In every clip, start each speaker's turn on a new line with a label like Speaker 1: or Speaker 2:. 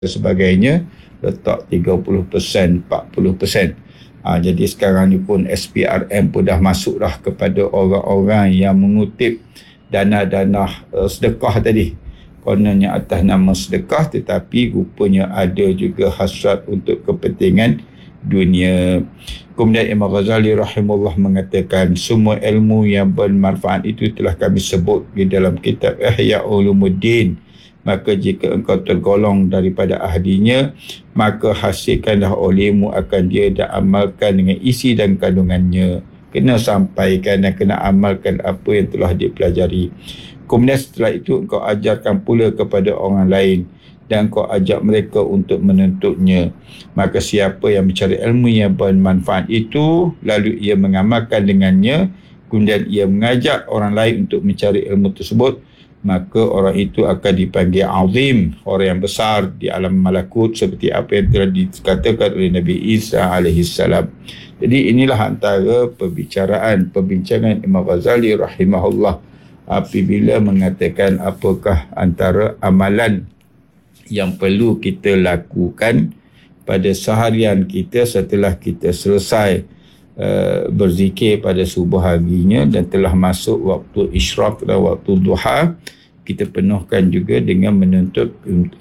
Speaker 1: sebagainya, letak 30%, 40%. Jadi sekarang ni pun SPRM pun dah masuk dah kepada orang-orang yang mengutip dana-dana sedekah tadi. Kononnya atas nama sedekah, tetapi rupanya ada juga hasrat untuk kepentingan dunia. Kemudian Imam Ghazali rahimahullah mengatakan, semua ilmu yang bermanfaat itu telah kami sebut di dalam kitab Ihya Ulumuddin. Maka jika engkau tergolong daripada ahlinya, maka hasilkanlah olehmu akan dia dan amalkan dengan isi dan kandungannya. Kena sampaikan dan kena amalkan apa yang telah dipelajari. Kemudian setelah itu engkau ajarkan pula kepada orang lain dan engkau ajak mereka untuk menuntutnya. Maka siapa yang mencari ilmu yang bermanfaat itu, lalu ia mengamalkan dengannya, kemudian ia mengajak orang lain untuk mencari ilmu tersebut, maka orang itu akan dipanggil azim, orang yang besar di alam malakut, seperti apa yang telah dikatakan oleh Nabi Isa alaihissalam. Jadi inilah antara perbincangan Imam Ghazali rahimahullah apabila mengatakan apakah antara amalan yang perlu kita lakukan pada seharian kita setelah kita selesai berzikir pada subuh harinya dan telah masuk waktu isyraq dan waktu duha. Kita penuhkan juga dengan menuntut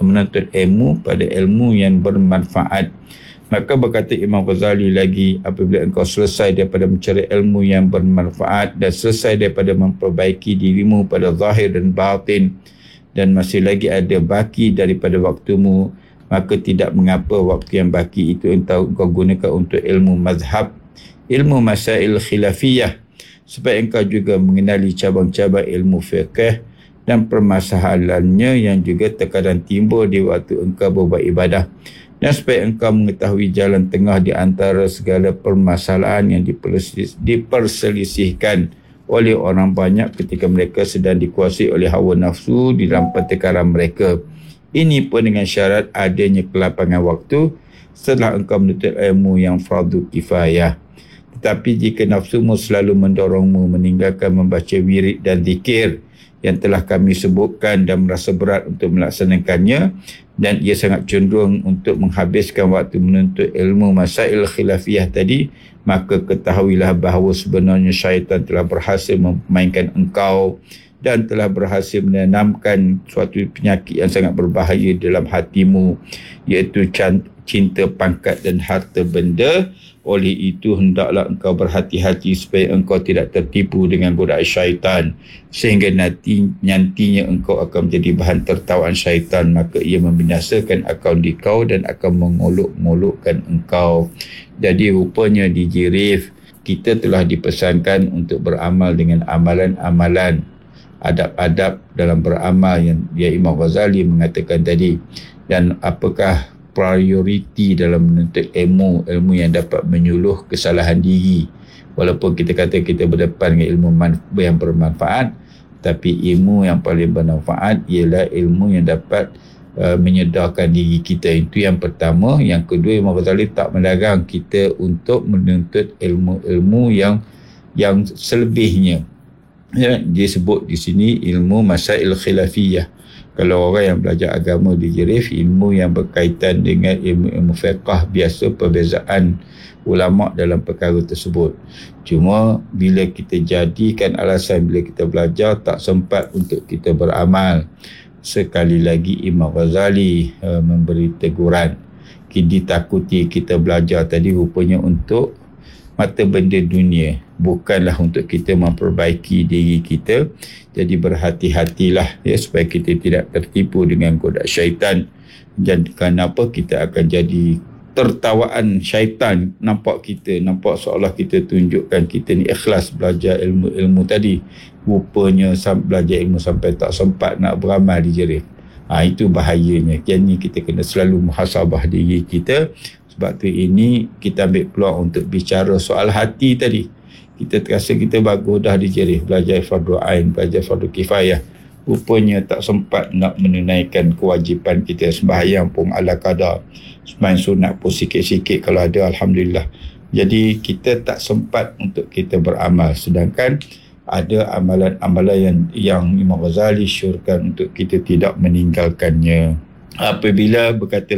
Speaker 1: ilmu pada ilmu yang bermanfaat. Maka berkata Imam Ghazali lagi, apabila engkau selesai daripada mencari ilmu yang bermanfaat dan selesai daripada memperbaiki dirimu pada zahir dan batin, dan masih lagi ada baki daripada waktumu, maka tidak mengapa waktu yang baki itu engkau gunakan untuk ilmu mazhab, ilmu masail khilafiyah, supaya engkau juga mengenali cabang-cabang ilmu fiqh dan permasalahannya yang juga terkadang timbul di waktu engkau berbuat ibadah, dan supaya engkau mengetahui jalan tengah di antara segala permasalahan yang diperselisihkan oleh orang banyak ketika mereka sedang dikuasai oleh hawa nafsu di dalam pertengkaran mereka. Ini pun dengan syarat adanya kelapangan waktu setelah engkau menuntut ilmu yang fardu kifayah. Tetapi jika nafsumu selalu mendorongmu meninggalkan membaca wirid dan zikir yang telah kami sebutkan dan merasa berat untuk melaksanakannya, dan ia sangat cenderung untuk menghabiskan waktu menuntut ilmu masail khilafiyah tadi, maka ketahuilah bahawa sebenarnya syaitan telah berhasil memainkan engkau dan telah berhasil menanamkan suatu penyakit yang sangat berbahaya dalam hatimu, iaitu cinta pangkat dan harta benda. Oleh itu hendaklah engkau berhati-hati supaya engkau tidak tertipu dengan godaan syaitan, sehingga nantinya engkau akan menjadi bahan tertawaan syaitan, maka ia membinasakan akaun kau dan akan mengolok-ngolokkan engkau. Jadi rupanya di Jirif kita telah dipesankan untuk beramal dengan amalan-amalan, adab-adab dalam beramal yang Imam Ghazali mengatakan tadi. Dan apakah prioriti dalam menuntut ilmu yang dapat menyuluh kesalahan diri? Walaupun kita kata kita berdepan dengan ilmu yang bermanfaat, tapi ilmu yang paling bermanfaat ialah ilmu yang dapat menyedarkan diri kita. Itu yang pertama. Yang kedua, Imam Ghazali tak melarang kita untuk menuntut ilmu-ilmu yang selebihnya. Ya, dia sebut di sini ilmu masail khilafiyah. Kalau orang yang belajar agama di Jirif, ilmu yang berkaitan dengan ilmu fiqh, biasa perbezaan ulama dalam perkara tersebut. Cuma bila kita jadikan alasan bila kita belajar tak sempat untuk kita beramal, sekali lagi Imam Ghazali memberi teguran. Ditakuti kita belajar tadi rupanya untuk mata benda dunia, bukanlah untuk kita memperbaiki diri kita. Jadi berhati-hatilah ya, supaya kita tidak tertipu dengan godaan syaitan. Dan kenapa kita akan jadi tertawaan syaitan, nampak seolah kita tunjukkan kita ni ikhlas belajar ilmu tadi, rupanya belajar ilmu sampai tak sempat nak beramal di Jirif. Itu bahayanya. Jadi kita kena selalu muhasabah diri kita. Sebab tu ini kita ambil peluang untuk bicara soal hati tadi. Kita terasa kita bagus dah di Jirif, belajar fardu ain, belajar fardu kifayah, rupanya tak sempat nak menunaikan kewajipan kita. Sembahyang pun ala qada, sembahyang sunat pun sikit-sikit kalau ada, alhamdulillah. Jadi kita tak sempat untuk kita beramal, sedangkan ada amalan-amalan yang Imam Ghazali syorkan untuk kita tidak meninggalkannya. apabila berkata